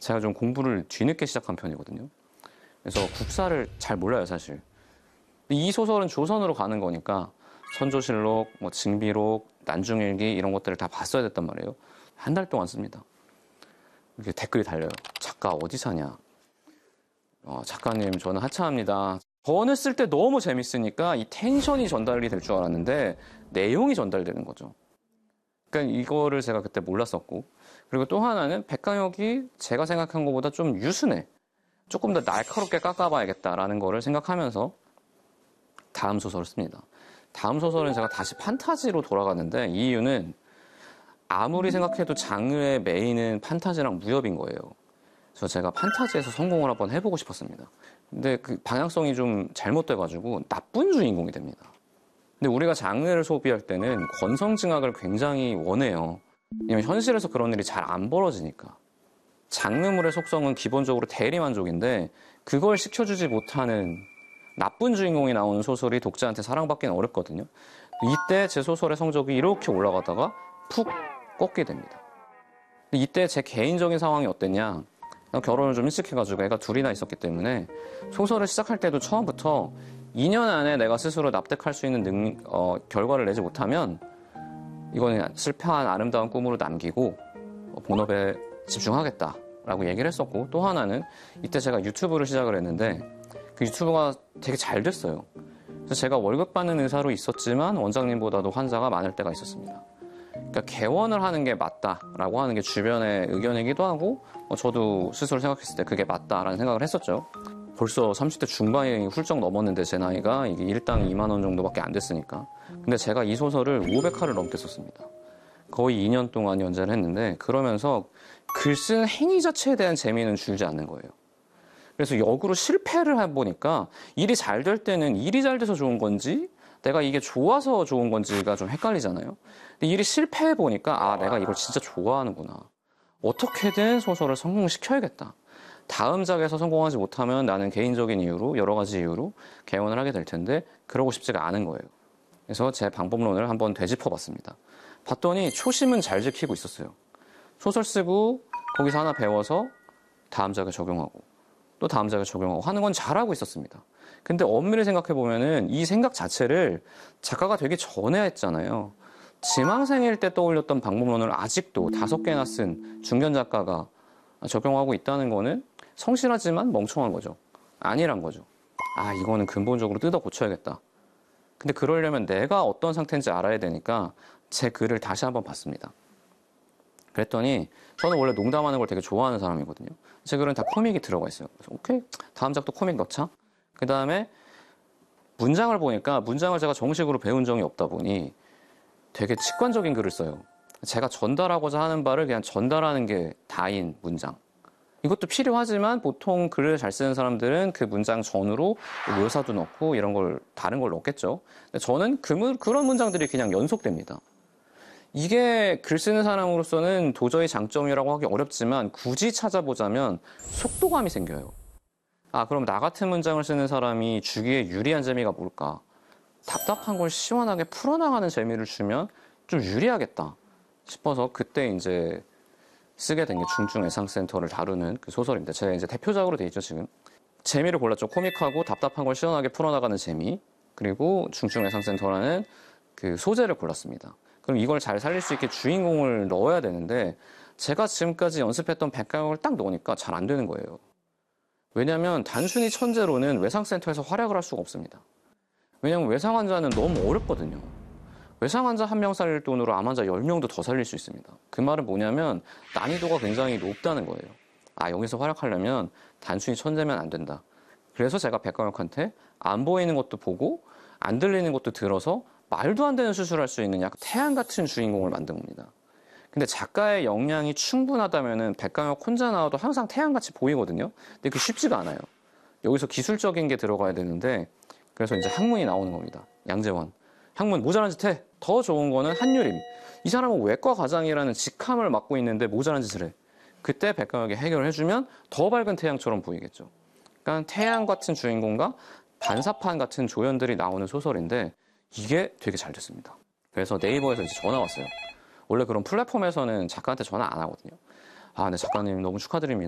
제가 좀 공부를 뒤늦게 시작한 편이거든요. 그래서 국사를 잘 몰라요, 사실. 이 소설은 조선으로 가는 거니까 선조실록, 뭐 징비록, 난중일기 이런 것들을 다 봤어야 됐단 말이에요. 한 달 동안 씁니다. 이렇게 댓글이 달려요. 작가 어디 사냐? 작가님 저는 하차합니다. 저는 쓸 때 너무 재밌으니까 이 텐션이 전달이 될 줄 알았는데 내용이 전달되는 거죠. 그러니까 이거를 제가 그때 몰랐었고, 그리고 또 하나는 백강혁이 제가 생각한 것보다 좀 유순해. 조금 더 날카롭게 깎아봐야겠다라는 거를 생각하면서 다음 소설을 씁니다. 다음 소설은 제가 다시 판타지로 돌아가는데, 이 이유는 아무리 생각해도 장르의 메인은 판타지랑 무협인 거예요. 그래서 제가 판타지에서 성공을 한번 해보고 싶었습니다. 근데 그 방향성이 좀 잘못돼가지고 나쁜 주인공이 됩니다. 근데 우리가 장르를 소비할 때는 권성징악을 굉장히 원해요. 왜냐면 현실에서 그런 일이 잘 안 벌어지니까. 장르물의 속성은 기본적으로 대리만족인데 그걸 시켜주지 못하는 나쁜 주인공이 나오는 소설이 독자한테 사랑받기는 어렵거든요. 이때 제 소설의 성적이 이렇게 올라가다가 푹 꺾게 됩니다. 이때 제 개인적인 상황이 어땠냐? 결혼을 좀 일찍 해가지고 애가 둘이나 있었기 때문에 소설을 시작할 때도 처음부터 2년 안에 내가 스스로 납득할 수 있는 결과를 내지 못하면 이거는 실패한 아름다운 꿈으로 남기고 본업에 집중하겠다라고 얘기를 했었고, 또 하나는 이때 제가 유튜브를 시작을 했는데 그 유튜브가 되게 잘 됐어요. 그래서 제가 월급 받는 의사로 있었지만 원장님보다도 환자가 많을 때가 있었습니다. 그러니까 개원을 하는 게 맞다라고 하는 게 주변의 의견이기도 하고, 저도 스스로 생각했을 때 그게 맞다라는 생각을 했었죠. 벌써 30대 중반이 훌쩍 넘었는데 제 나이가 이게 일당 2만 원 정도밖에 안 됐으니까. 근데 제가 이 소설을 500화를 넘게 썼습니다. 거의 2년 동안 연재를 했는데, 그러면서 글 쓰는 행위 자체에 대한 재미는 줄지 않는 거예요. 그래서 역으로 실패를 해보니까 일이 잘 될 때는 일이 잘 돼서 좋은 건지 내가 이게 좋아서 좋은 건지가 좀 헷갈리잖아요. 근데 일이 실패해보니까 내가 이걸 진짜 좋아하는구나. 어떻게든 소설을 성공시켜야겠다. 다음 작에서 성공하지 못하면 나는 개인적인 이유로, 여러 가지 이유로 개원을 하게 될 텐데 그러고 싶지가 않은 거예요. 그래서 제 방법론을 한번 되짚어봤습니다. 봤더니 초심은 잘 지키고 있었어요. 소설 쓰고 거기서 하나 배워서 다음 작에 적용하고 또 다음 작에 적용하고 하는 건 잘하고 있었습니다. 근데 엄밀히 생각해보면은 이 생각 자체를 작가가 되기 전에 했잖아요. 지망생일 때 떠올렸던 방법론을 아직도 5개나 쓴 중견 작가가 적용하고 있다는 거는 성실하지만 멍청한 거죠. 아니란 거죠. 이거는 근본적으로 뜯어 고쳐야겠다. 근데 그러려면 내가 어떤 상태인지 알아야 되니까 제 글을 다시 한번 봤습니다. 그랬더니 저는 원래 농담하는 걸 되게 좋아하는 사람이거든요. 제 글은 다 코믹이 들어가 있어요. 그래서 오케이, 다음 작도 코믹 넣자. 그 다음에 문장을 보니까 문장을 제가 정식으로 배운 적이 없다 보니 되게 직관적인 글을 써요. 제가 전달하고자 하는 바를 그냥 전달하는 게 다인 문장. 이것도 필요하지만 보통 글을 잘 쓰는 사람들은 그 문장 전후로 묘사도 넣고 이런 걸 다른 걸 넣겠죠. 근데 저는 그런 문장들이 그냥 연속됩니다. 이게 글 쓰는 사람으로서는 도저히 장점이라고 하기 어렵지만 굳이 찾아보자면 속도감이 생겨요. 그럼 나 같은 문장을 쓰는 사람이 주기에 유리한 재미가 뭘까? 답답한 걸 시원하게 풀어나가는 재미를 주면 좀 유리하겠다 싶어서 그때 이제 쓰게 된 게 중증외상센터를 다루는 그 소설입니다. 제가 이제 대표작으로 돼 있죠, 지금. 재미를 골랐죠. 코믹하고 답답한 걸 시원하게 풀어나가는 재미. 그리고 중증외상센터라는 그 소재를 골랐습니다. 그럼 이걸 잘 살릴 수 있게 주인공을 넣어야 되는데 제가 지금까지 연습했던 백강혁을 딱 넣으니까 잘 안 되는 거예요. 왜냐하면 단순히 천재로는 외상센터에서 활약을 할 수가 없습니다. 왜냐하면 외상 환자는 너무 어렵거든요. 외상 환자 1명 살릴 돈으로 암 환자 10명도 더 살릴 수 있습니다. 그 말은 뭐냐면 난이도가 굉장히 높다는 거예요. 여기서 활약하려면 단순히 천재면 안 된다. 그래서 제가 백강혁한테 안 보이는 것도 보고 안 들리는 것도 들어서 말도 안 되는 수술을 할 수 있는 약간 태양 같은 주인공을 만든 겁니다. 근데 작가의 역량이 충분하다면은 백강혁 혼자 나와도 항상 태양같이 보이거든요. 근데 그게 쉽지가 않아요. 여기서 기술적인 게 들어가야 되는데 그래서 이제 학문이 나오는 겁니다. 양재원. 학문 모자란 짓 해. 더 좋은 거는 한유림. 이 사람은 외과 과장이라는 직함을 맡고 있는데 모자란 짓을 해. 그때 백강혁이 해결을 해주면 더 밝은 태양처럼 보이겠죠. 그러니까 태양 같은 주인공과 반사판 같은 조연들이 나오는 소설인데 이게 되게 잘 됐습니다. 그래서 네이버에서 이제 전화 왔어요. 원래 그런 플랫폼에서는 작가한테 전화 안 하거든요. 네, 작가님 너무 축하드립니다.